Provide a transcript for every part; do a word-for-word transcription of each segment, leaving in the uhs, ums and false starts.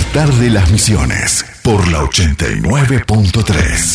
despertar de las Misiones por la ochenta y nueve punto tres.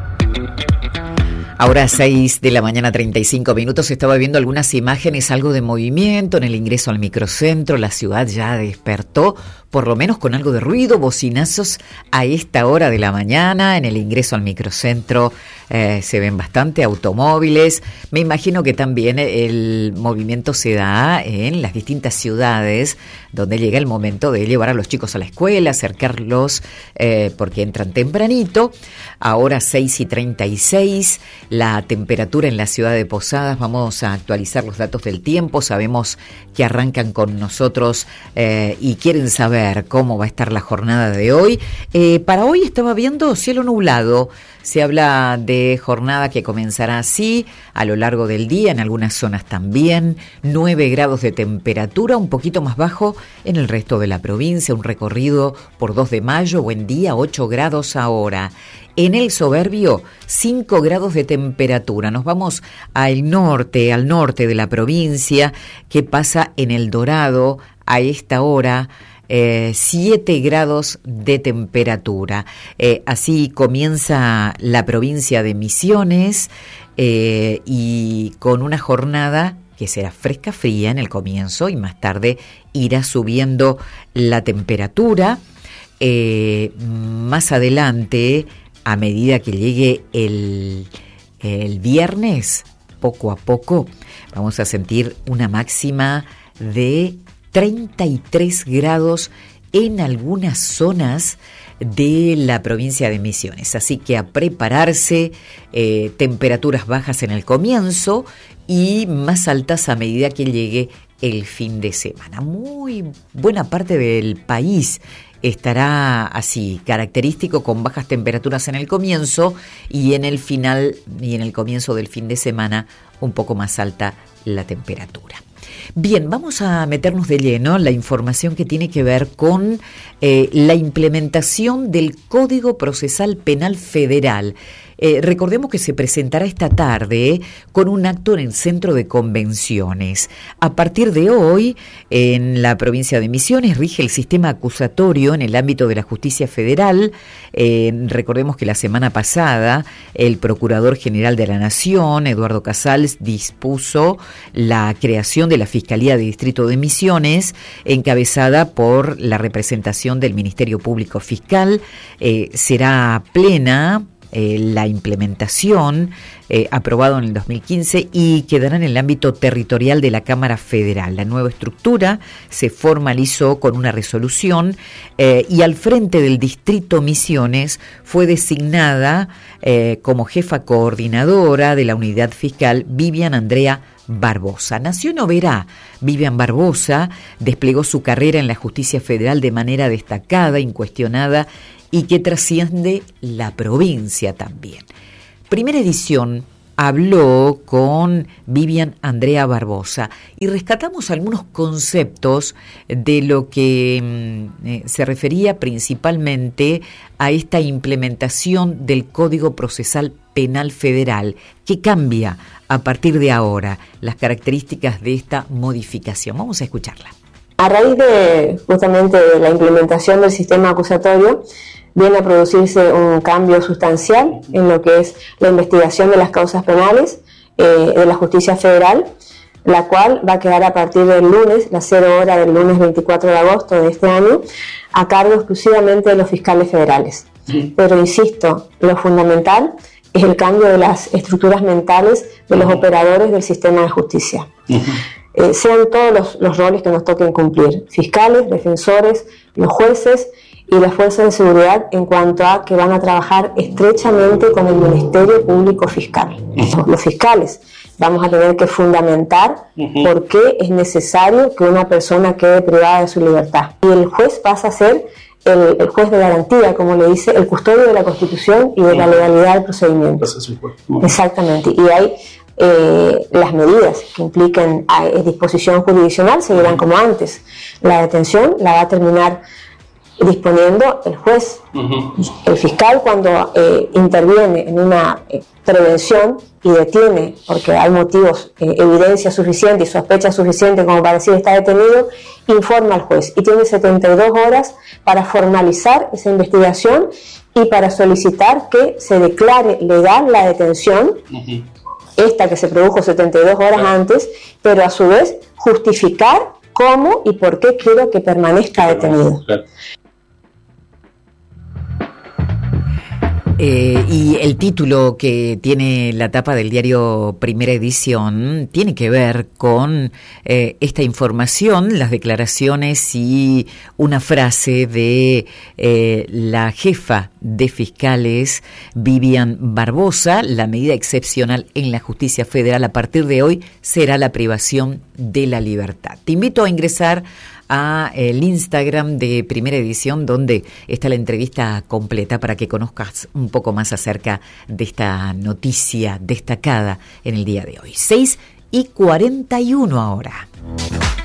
Ahora seis de la mañana, treinta y cinco minutos. Estaba viendo algunas imágenes, algo de movimiento en el ingreso al microcentro. La ciudad ya despertó, por lo menos con algo de ruido, bocinazos a esta hora de la mañana. En el ingreso al microcentro eh, se ven bastante automóviles. Me imagino que también el movimiento se da en las distintas ciudades donde llega el momento de llevar a los chicos a la escuela, acercarlos eh, porque entran tempranito. Ahora seis y treinta y seis. La temperatura en la ciudad de Posadas, vamos a actualizar los datos del tiempo. Sabemos que arrancan con nosotros eh, y quieren saber cómo va a estar la jornada de hoy. Eh, para hoy estaba viendo cielo nublado. Se habla de jornada que comenzará así a lo largo del día, en algunas zonas también. nueve grados de temperatura, un poquito más bajo en el resto de la provincia. Un recorrido por dos de mayo, buen día, ocho grados ahora. En el Soberbio, cinco grados de temperatura. Nos vamos al norte, al norte de la provincia. ¿Qué pasa en El Dorado a esta hora? Eh, siete grados de temperatura. Eh, así comienza la provincia de Misiones eh, y con una jornada que será fresca, fría en el comienzo y más tarde irá subiendo la temperatura. Eh, más adelante, a medida que llegue el, el viernes, poco a poco, vamos a sentir una máxima de treinta y tres grados en algunas zonas de la provincia de Misiones. Así que a prepararse, eh, temperaturas bajas en el comienzo y más altas a medida que llegue el fin de semana. Muy buena parte del país estará así, característico, con bajas temperaturas en el comienzo y en el final y en el comienzo del fin de semana un poco más alta la temperatura. Bien, vamos a meternos de lleno en la información que tiene que ver con eh, la implementación del Código Procesal Penal Federal. Eh, recordemos que se presentará esta tarde con un acto en el Centro de Convenciones. A partir de hoy, en la provincia de Misiones, rige el sistema acusatorio en el ámbito de la justicia federal. Eh, recordemos que la semana pasada el Procurador General de la Nación, Eduardo Casals, dispuso la creación de la Fiscalía de Distrito de Misiones, encabezada por la representación del Ministerio Público Fiscal. Eh, será plena Eh, la implementación, eh, aprobado en el dos mil quince, y quedará en el ámbito territorial de la Cámara Federal. La nueva estructura se formalizó con una resolución eh, y al frente del Distrito Misiones fue designada eh, como jefa coordinadora de la unidad fiscal Vivian Andrea Barbosa. Nació en Oberá. Vivian Barbosa desplegó su carrera en la justicia federal de manera destacada, incuestionada, y que trasciende la provincia también. Primera edición habló con Vivian Andrea Barbosa y rescatamos algunos conceptos de lo que eh, se refería principalmente a esta implementación del Código Procesal Penal Federal, que cambia a partir de ahora las características de esta modificación. Vamos a escucharla. A raíz de justamente de la implementación del sistema acusatorio, viene a producirse un cambio sustancial en lo que es la investigación de las causas penales eh, de la justicia federal, la cual va a quedar a partir del lunes, la cero hora del lunes veinticuatro de agosto de este año, a cargo exclusivamente de los fiscales federales. Sí. Pero insisto, lo fundamental es el cambio de las estructuras mentales de los uh-huh. operadores del sistema de justicia. Uh-huh. Eh, sean todos los, los roles que nos toquen cumplir, fiscales, defensores, los jueces y las fuerzas de seguridad, en cuanto a que van a trabajar estrechamente con el Ministerio Público Fiscal. Uh-huh. Los fiscales vamos a tener que fundamentar uh-huh. por qué es necesario que una persona quede privada de su libertad. Y el juez pasa a ser el, el juez de garantía, como le dice, el custodio de la Constitución y de uh-huh. la legalidad del procedimiento. Uh-huh. Exactamente. Y hay eh, las medidas que impliquen a, a disposición jurisdiccional seguirán uh-huh. como antes. La detención la va a terminar disponiendo el juez. Uh-huh. El fiscal, cuando eh, interviene en una eh, prevención, y detiene, porque hay motivos, eh, evidencia suficiente y sospecha suficiente como para decir está detenido, informa al juez y tiene setenta y dos horas para formalizar esa investigación y para solicitar que se declare legal la detención, uh-huh. esta que se produjo setenta y dos horas claro. antes, pero a su vez justificar cómo y por qué quiero que permanezca detenido. Claro. Eh, y el título que tiene la tapa del diario Primera Edición tiene que ver con eh, esta información, las declaraciones y una frase de eh, la jefa de fiscales, Vivian Barbosa. La medida excepcional en la justicia federal a partir de hoy será la privación de la libertad. Te invito a ingresar a el Instagram de Primera Edición, donde está la entrevista completa para que conozcas un poco más acerca de esta noticia destacada en el día de hoy. seis y cuarenta y uno ahora.